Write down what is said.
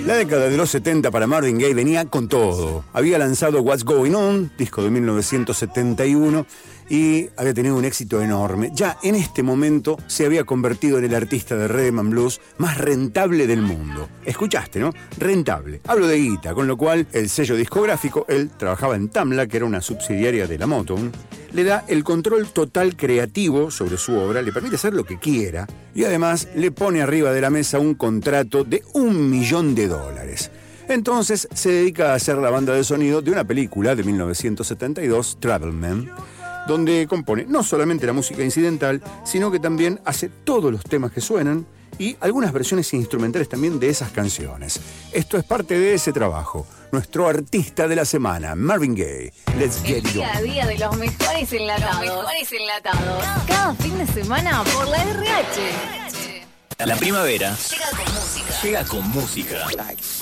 La década de los 70 para Marvin Gaye venía con todo. Había lanzado What's Going On, disco de 1971, y había tenido un éxito enorme. Ya en este momento se había convertido en el artista de rhythm and blues más rentable del mundo. Escuchaste, ¿no? Rentable. Hablo de guita, con lo cual el sello discográfico, él trabajaba en Tamla, que era una subsidiaria de la Motown, le da el control total creativo sobre su obra, le permite hacer lo que quiera y además le pone arriba de la mesa un contrato de $1 millón. Entonces se dedica a hacer la banda de sonido de una película de 1972, Travelman, donde compone no solamente la música incidental, sino que también hace todos los temas que suenan y algunas versiones instrumentales también de esas canciones. Esto es parte de ese trabajo. Nuestro artista de la semana, Marvin Gaye. Let's get it on. Día a día de los mejores enlatados. Cada fin de semana por la RH. La primavera Llega con música. llega con música.